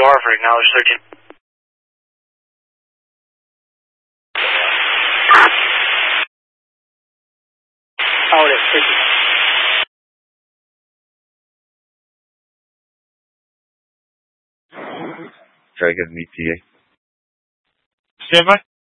Hartford, acknowledge 13. Out at 50. Try to get an ETA. Stand by.